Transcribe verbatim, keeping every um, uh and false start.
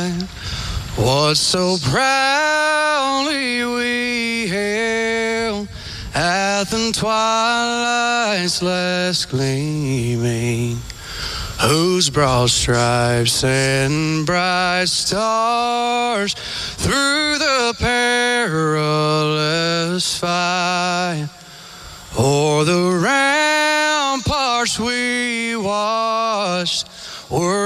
night, what so proudly we hailed at the twilight's last gleaming, whose broad stripes and bright stars through the perilous fight o'er the ramparts we watched were